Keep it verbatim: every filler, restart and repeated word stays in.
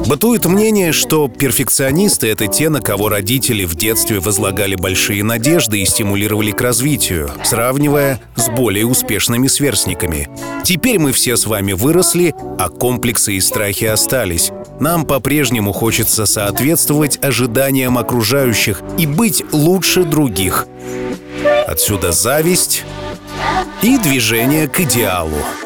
Бытует мнение, что перфекционисты — это те, на кого родители в детстве возлагали большие надежды и стимулировали к развитию, сравнивая с более успешными сверстниками. Теперь мы все с вами выросли, а комплексы и страхи остались. Нам по-прежнему хочется соответствовать ожиданиям окружающих и быть лучше других. Отсюда зависть и движение к идеалу.